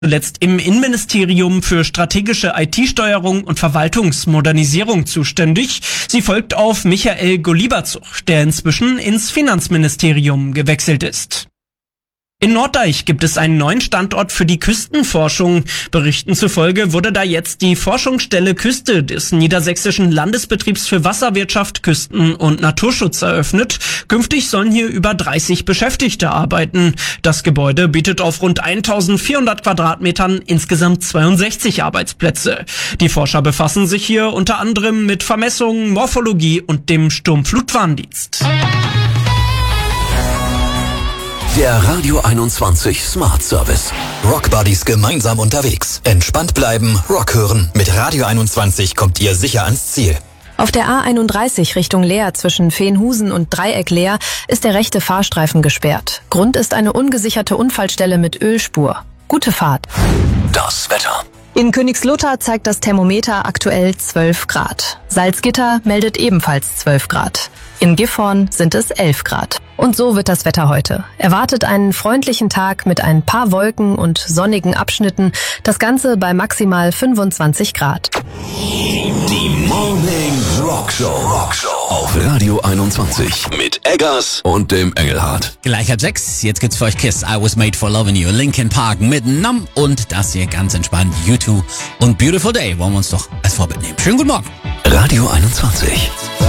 zuletzt im Innenministerium für strategische IT-Steuerung und Verwaltungsmodernisierung zuständig. Sie folgt auf Michael Golieberzug, der inzwischen ins Finanzministerium gewechselt ist. In Norddeich gibt es einen neuen Standort für die Küstenforschung. Berichten zufolge wurde da jetzt die Forschungsstelle Küste des Niedersächsischen Landesbetriebs für Wasserwirtschaft, Küsten- und Naturschutz eröffnet. Künftig sollen hier über 30 Beschäftigte arbeiten. Das Gebäude bietet auf rund 1400 Quadratmetern insgesamt 62 Arbeitsplätze. Die Forscher befassen sich hier unter anderem mit Vermessungen, Morphologie und dem Sturmflutwarndienst. Der Radio 21 Smart Service. Rock Buddies gemeinsam unterwegs. Entspannt bleiben, Rock hören. Mit Radio 21 kommt ihr sicher ans Ziel. Auf der A31 Richtung Leer zwischen Veenhusen und Dreieck Leer ist der rechte Fahrstreifen gesperrt. Grund ist eine ungesicherte Unfallstelle mit Ölspur. Gute Fahrt. Das Wetter. In Königslutter zeigt das Thermometer aktuell 12 Grad. Salzgitter meldet ebenfalls 12 Grad. In Gifhorn sind es 11 Grad. Und so wird das Wetter heute. Erwartet einen freundlichen Tag mit ein paar Wolken und sonnigen Abschnitten. Das Ganze bei maximal 25 Grad. Die Morning Rockshow auf Radio 21 mit Eggers und dem Engelhardt. Gleich halb 6, jetzt gibt's für euch Kiss, I Was Made for Loving You, Linkin Park mit Numb und das hier ganz entspannt, U2 und Beautiful Day wollen wir uns doch als Vorbild nehmen. Schönen guten Morgen. Radio 21.